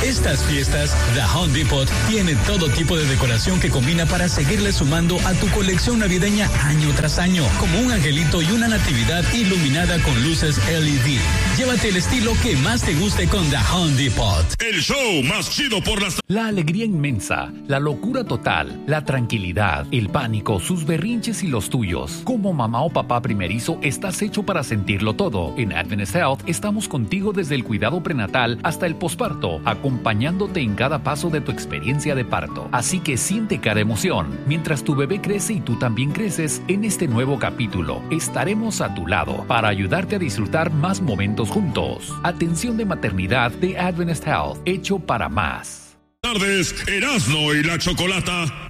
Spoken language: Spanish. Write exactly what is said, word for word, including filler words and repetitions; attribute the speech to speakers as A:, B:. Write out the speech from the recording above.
A: estas fiestas, The Home Depot tiene todo tipo de decoración que combina para seguirle sumando a tu colección navideña año tras año, como un angelito y una natividad iluminada con luces L E D. Llévate el estilo que más te guste con The Home Depot.
B: El show más chido por las...
C: La alegría inmensa, la locura total, la tranquilidad, el pánico, sus berrinches y los tuyos. Como mamá o papá primerizo, estás hecho para sentirlo todo. En Adventist Health estamos contigo desde el cuidado prenatal hasta el posparto, acompañándote en cada paso de tu experiencia de parto. Así que siente cada emoción. Mientras tu bebé crece y tú también creces, en este nuevo capítulo estaremos a tu lado para ayudarte a disfrutar más momentos juntos. Atención de maternidad de Adventist Health, hecho para más.
B: Tardes, Erasmo y la Chocolata.